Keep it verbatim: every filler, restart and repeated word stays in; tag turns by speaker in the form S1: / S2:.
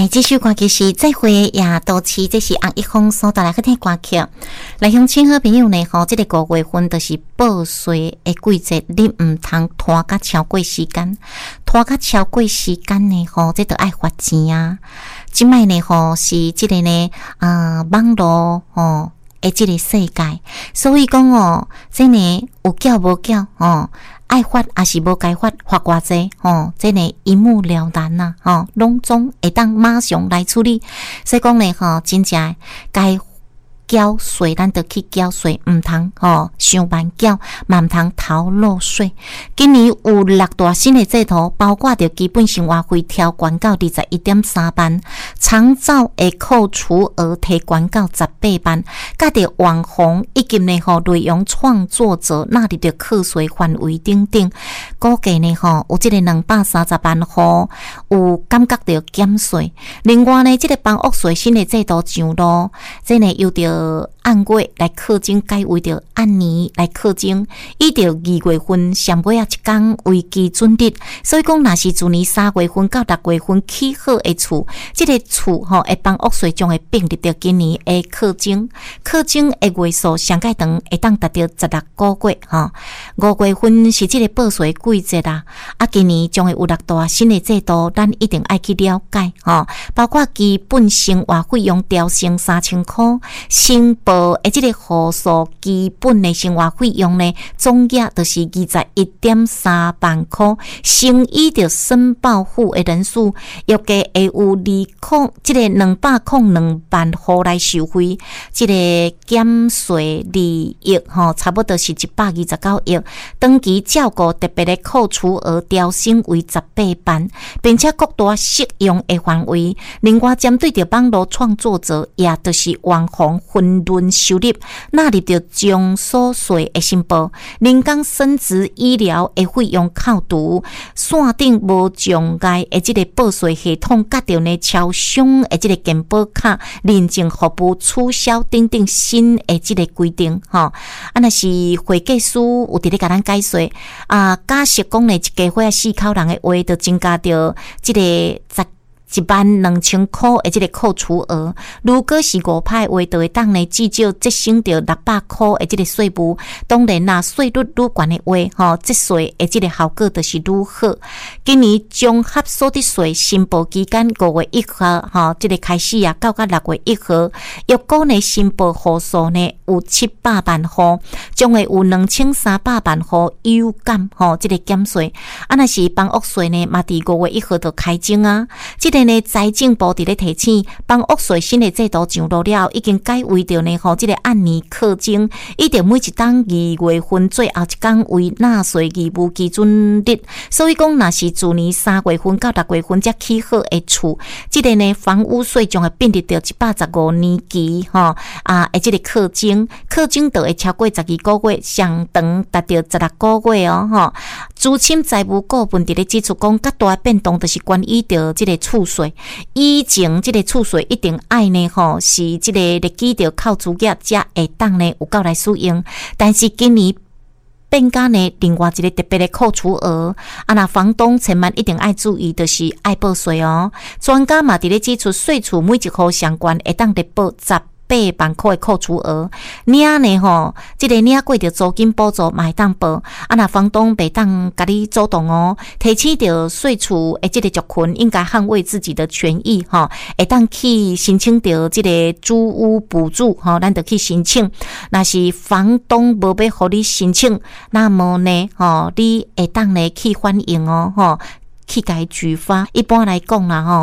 S1: 来，继续歌曲是再会也都市，这是红一峰所带来去听歌曲。来乡亲好朋友呢，吼，这个五月份就是报税的季节，你唔通拖甲超过时间，拖甲超过时间呢，吼，这都爱罚钱啊。即摆呢，吼是这个呢，啊、呃，网络吼的这个世界，所以讲哦，这呢有缴无缴哦。爱发还是无该发，发偌济吼，这呢一目了然呐，吼，拢总会当马上来处理。所以讲呢，吼，真正该缴税，咱得去缴税，唔通吼伤慢缴，嘛唔通逃漏税。今年有六大新的制度，包括着基本生活费调悬到二十一点三万，长照的扣除额提悬到十八万，甲着网红以及呢吼内容创作者纳入着课税范围顶顶，估计呢吼有这个两百三十万户有感觉着减税。另外呢，这个房屋税新的制度上路，这呢又着按月来课征，改为着按年来课征，以着二月份上尾啊一天为基准日。所以讲，若是自年三月份到六月份起好的厝，这个厝吼会房屋税将会并入着今年的课征，课征的月数上盖长会当达到十六个月吼。五月份是这个报税季节啦，啊，今年将会有六大新的制度，咱一定爱去了解吼，包括基本生活费用调升三千块。申报的这个户数基本的生活费用呢，总额就是二十一点三万块，乘以着申报户的人数，约计会有二空这个两百空两万户来受惠，这个减税利益吼，差不多是一百二十九亿。长期照顾特别的扣除额调升为十八万，并且各大适用的范围。另外，针对着网络创作者，也就是网红分润收入，纳入着将所税的申报，人工生殖医疗的费用扣除，线顶无障碍的这个报税系统，甲着呢超商的这个健保卡认证服务取消等等新的这个规定吼。啊，若是会计师有伫咧甲咱解说啊，假设讲呢一家伙四口人的话，就增加着这个十。一万两千块的这个扣除额，如果是五派话，就会当呢至少节省到六百块的这个税务。当然啦，税率愈悬的话，吼，节税的这个效果就是愈好。今年综合所得税申报期间五月一号，吼，这个开始啊，到到六月一号，约果呢申报户数呢有七百万户，将会有两千三百万户有减，吼，这个减税。啊，若是房屋税呢，嘛伫五月一号就开征啊，这个。呢，财政部伫咧提醒，房屋税新的制度上路了，已经改为着呢，吼，这个按年课征，一定每一档二月份最后一天为纳税义务基准日。所以讲，若是自年三月份到六月份才起好的厝，这个呢，房屋税将会变入着一百十五年期，吼啊，诶，这个课征，课征就会超过十二个月，上长达到十六个月哦，吼。资深财务顾问伫咧指出讲，较大变动就是关于着这个厝税。以前这个厝税一定爱呢吼，是这个日记着靠资业才会当呢有够来使用，但是今年变加呢另外一个特别的扣除额，啊那房东千万一定爱注意，就是爱报税哦。专家嘛伫咧指出，税厝每一户上悬会当得报十。八万块的扣除额，领呢吼，这个领过着租金补助嘛会当报，啊那房东袂当甲你主动哦，提起着税厝的这个族群应该捍卫自己的权益吼，会当去申请着这个租屋补助吼，咱得去申请。若是房东无要互你申请，那么呢吼，你会当呢去反映哦吼，去甲伊举发。一般来讲啦吼。